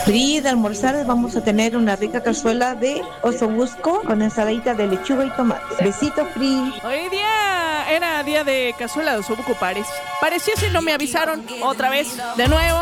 Pri, de almorzar vamos a tener una rica cazuela de osobuco con ensaladita de lechuga y tomate. Besitos, Pri. Hoy día era día de cazuela de osobuco, parece. Pareciese, no me avisaron otra vez, de nuevo.